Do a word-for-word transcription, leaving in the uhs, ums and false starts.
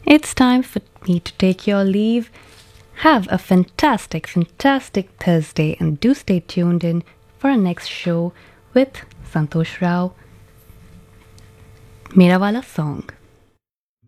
It's time for me to take your leave. Have a fantastic, fantastic Thursday and do stay tuned in for our next show with Santosh Rao. Mera Wala Song.